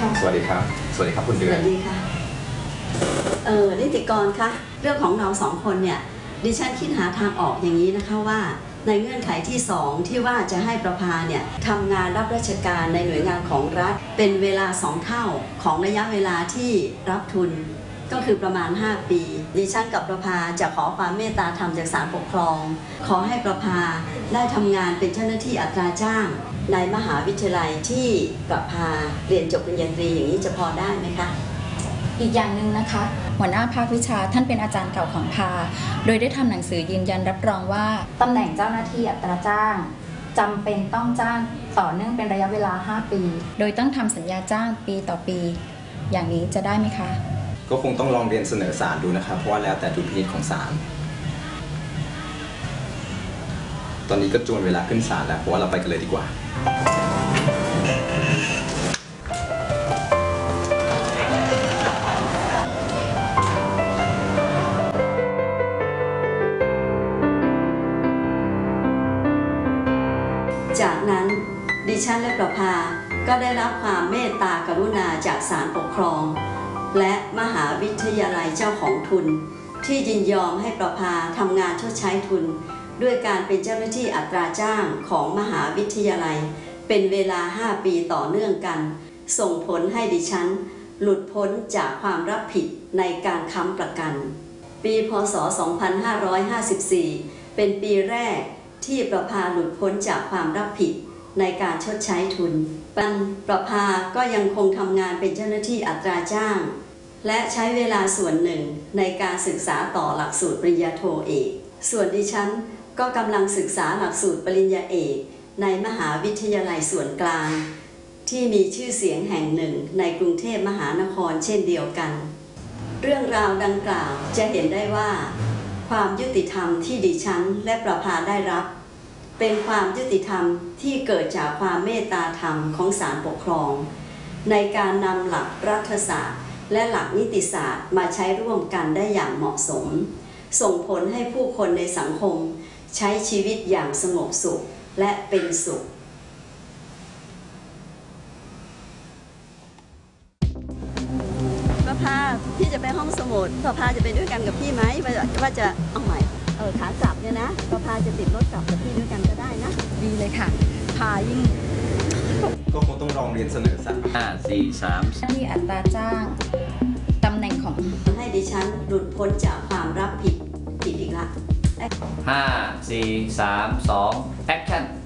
สวัสดีครับคุณเดือนสวัสดีค่ะนิติกรคะเรื่องของเรา2 คนเนี่ยดิฉันคิดหาทางออกอย่างนี้นะคะว่าในเงื่อนไขที่2ที่ว่าจะให้ประภาเนี่ยทำงานรับราชการในหน่วยงานของรัฐเป็นเวลา2 เท่าของระยะเวลาที่รับทุนก็คือประมาณ5 ปีดิฉันกับประภาจะขอความเมตตาธรรมจากศาลปกครองขอให้ประภาได้ทำงานเป็นเจ้าหน้าที่อัตราจ้างในมหาวิทยาลัยที่ประภาเรียนจบปริญญาตรีอย่างนี้จะพอได้ไหมคะอีกอย่างหนึ่งนะคะหัวหน้าภาควิชาท่านเป็นอาจารย์เก่าของภาโดยได้ทำหนังสือยืนยันรับรองว่าตำแหน่งเจ้าหน้าที่อัตราจ้างจำเป็นต้องจ้างต่อเนื่องเป็นระยะเวลา5 ปีโดยต้องทำสัญญาจ้างปีต่อปีอย่างนี้จะได้ไหมคะก็คงต้องลองเรียนเสนอศาลดูนะครับเพราะว่าแล้วแต่ดุลพินิจของศาลตอนนี้ก็จวนเวลาขึ้นศาลแล้วเพราะว่าเราไปกันเลยดีกว่าจากนั้นดิฉันและประภาก็ได้รับความเมตตากรุณาจากศาลปกครองและมหาวิทยาลัยเจ้าของทุนที่ยินยอมให้ประภาทำงานชดใช้ทุนด้วยการเป็นเจ้าหน้าที่อัตราจ้างของมหาวิทยาลัยเป็นเวลา5 ปีต่อเนื่องกันส่งผลให้ดิฉันหลุดพ้นจากความรับผิดในการค้ำประกันปีพ.ศ. 2554เป็นปีแรกที่ประภาหลุดพ้นจากความรับผิดในการชดใช้ทุนประภาก็ยังคงทำงานเป็นเจ้าหน้าที่อัตราจ้างและใช้เวลาส่วนหนึ่งในการศึกษาต่อหลักสูตรปริญญาโทเอกส่วนดิฉันก็กำลังศึกษาหลักสูตรปริญญาเอกในมหาวิทยาลัยส่วนกลางที่มีชื่อเสียงแห่งหนึ่งในกรุงเทพมหานครเช่นเดียวกันเรื่องราวดังกล่าวจะเห็นได้ว่าความยุติธรรมที่ดิฉันและประภาได้รับเป็นความยุติธรรมที่เกิดจากความเมตตาธรรมของศาลปกครองในการนำหลักรัฐศาสตร์และหลักนิติศาสตร์มาใช้ร่วมกันได้อย่างเหมาะสมส่งผลให้ผู้คนในสังคมใช้ชีวิตอย่างสงบสุขและเป็นสุขประภาพี่จะไปห้องสมุดประภาจะไปด้วยกันกับพี่ไหมว่าจะเอาใหม่ขากลับเนี่ยนะประภาจะติดรถกลับกับพี่ด้วยกันก็ได้นะดีเลยค่ะพายิ่งก็คงต้องลองเรียนเสนอศาล 5 4 3 ที่อัตราจ้างตำแหน่งของให้ดิฉันหลุดพ้นจากความรับผิดอีกละ 5 4 3 2 Action